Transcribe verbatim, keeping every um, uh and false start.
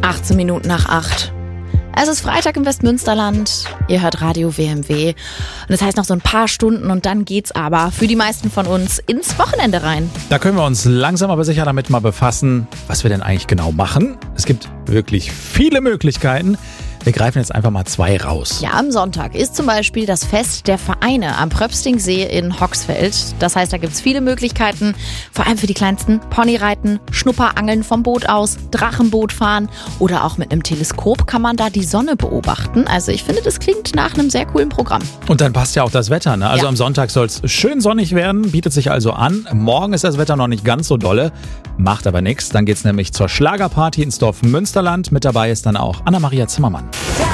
achtzehn Minuten nach acht. Es ist Freitag im Westmünsterland. Ihr hört Radio W M W. Und das heißt noch so ein paar Stunden und dann geht's aber für die meisten von uns ins Wochenende rein. Da können wir uns langsam aber sicher damit mal befassen, was wir denn eigentlich genau machen. Es gibt wirklich viele Möglichkeiten. Wir greifen jetzt einfach mal zwei raus. Ja, am Sonntag ist zum Beispiel das Fest der Vereine am Pröpstingsee in Hoxfeld. Das heißt, da gibt's viele Möglichkeiten, vor allem für die Kleinsten. Ponyreiten, Schnupperangeln vom Boot aus, Drachenboot fahren oder auch mit einem Teleskop kann man da die Sonne beobachten. Also ich finde, das klingt nach einem sehr coolen Programm. Und dann passt ja auch das Wetter, ne? Also Ja. am Sonntag soll es schön sonnig werden, bietet sich also an. Morgen ist das Wetter noch nicht ganz so dolle, macht aber nichts. Dann geht's nämlich zur Schlagerparty ins Dorf Münsterland. Mit dabei ist dann auch Anna-Maria Zimmermann. Der